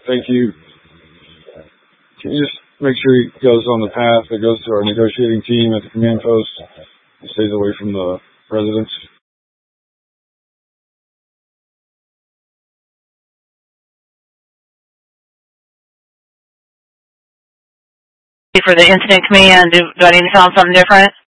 thank you. Can you just make sure he goes on the path that goes to our negotiating team at the command post and stays away from the residents? For the incident command, do I need to tell them something different?